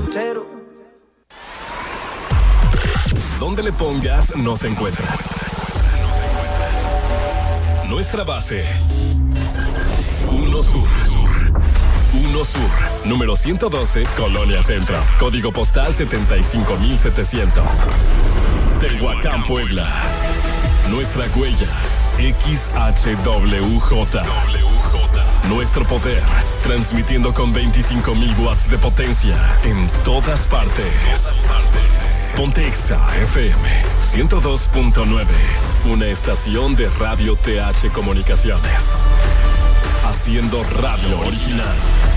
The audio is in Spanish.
soltero. Donde le pongas, nos encuentras. Nuestra base. 1 Sur. 1 Sur, número 112, Colonia Centro. Código postal 75700. Tehuacán, Puebla. Nuestra huella, XHWJ. Nuestro poder, transmitiendo con 25,000 watts de potencia en todas partes. Ponte Exa FM 102.9, una estación de Radio TH Comunicaciones. Haciendo radio original.